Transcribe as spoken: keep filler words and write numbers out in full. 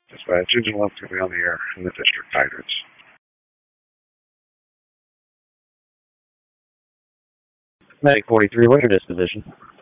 Dispatch, engine one to be on the air in the district hydrants. Medic forty-three, what's your disposition?